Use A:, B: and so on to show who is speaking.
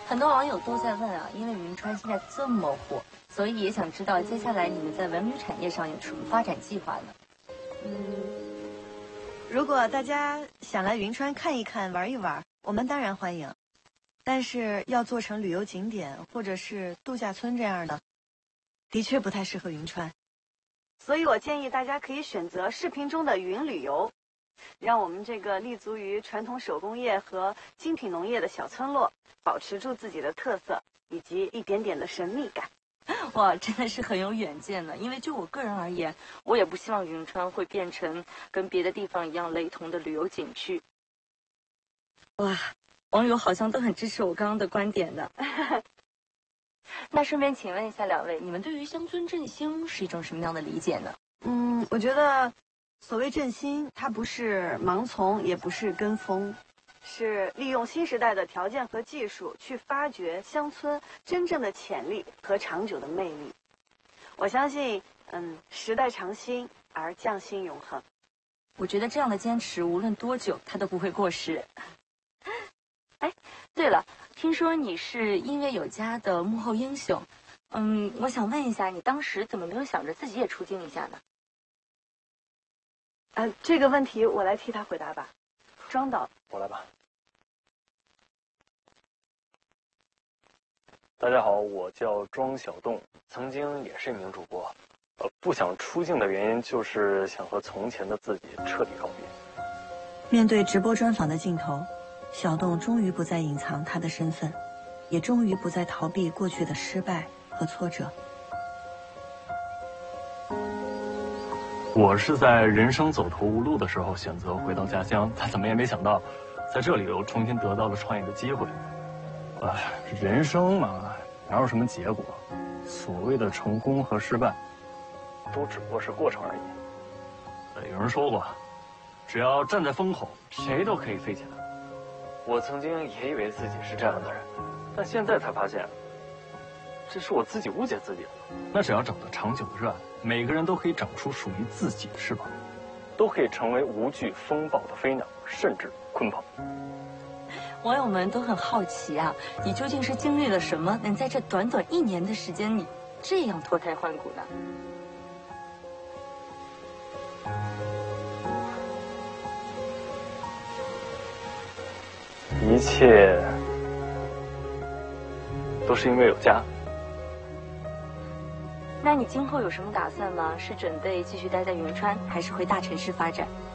A: 很多网友都在问啊，因为云川现在这么火，所以也想知道接下来你们在文旅产业上有什么发展计划呢？
B: 如果大家想来云川看一看、玩一玩，我们当然欢迎。但是要做成旅游景点或者是度假村这样的，的确不太适合云川。所以我建议大家可以选择视频中的云旅游，让我们这个立足于传统手工业和精品农业的小村落，保持住自己的特色以及一点点的神秘感。
A: 哇，真的是很有远见呢。因为就我个人而言，我也不希望云川会变成跟别的地方一样雷同的旅游景区。哇，网友好像都很支持我刚刚的观点的。那顺便请问一下两位，你们对于乡村振兴是一种什么样的理解呢？
B: 我觉得所谓振兴，它不是盲从，也不是跟风，是利用新时代的条件和技术去发掘乡村真正的潜力和长久的魅力。我相信，时代长新而匠心永恒。
A: 我觉得这样的坚持，无论多久，它都不会过时。哎，对了，听说你是音乐有家的幕后英雄，我想问一下，你当时怎么没有想着自己也出镜一下呢？
B: 这个问题我来替他回答吧。庄导，
C: 我来吧。大家好，我叫庄小栋，曾经也是一名主播。不想出镜的原因就是想和从前的自己彻底告别。
B: 面对直播专访的镜头，小栋终于不再隐藏他的身份，也终于不再逃避过去的失败和挫折。
C: 我是在人生走投无路的时候选择回到家乡，但怎么也没想到，在这里又重新得到了创业的机会。人生嘛，哪有什么结果？所谓的成功和失败，都只不过是过程而已。有人说过，只要站在风口，谁都可以飞起来。我曾经也以为自己是这样的人，但现在才发现，这是我自己误解自己了。那只要找到长久的热爱，每个人都可以长出属于自己的翅膀，都可以成为无惧风暴的飞鸟，甚至鲲鹏。
A: 网友们都很好奇啊，你究竟是经历了什么，能在这短短1年的时间里这样脱胎换骨呢？
C: 一切都是因为有家。
A: 那你今后有什么打算吗？是准备继续待在云川，还是回大城市发展？